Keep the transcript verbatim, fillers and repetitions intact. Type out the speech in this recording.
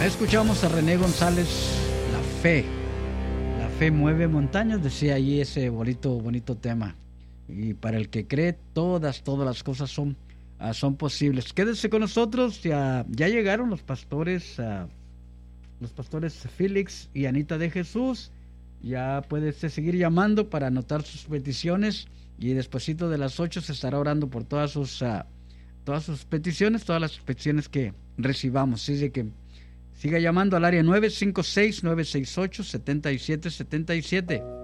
Escuchamos a René González, La Fe. La fe mueve montañas, decía allí ese bonito, bonito tema. Y para el que cree, todas, todas las cosas son, uh, son posibles. Quédese con nosotros, ya, ya llegaron los pastores, uh, los pastores Félix y Anita de Jesús. Ya puede usted seguir llamando para anotar sus peticiones y despuesito de las ocho se estará orando por todas sus, uh, todas sus peticiones, todas las peticiones que recibamos. Así de que siga llamando al área nueve cinco seis, nueve seis ocho, siete siete siete siete.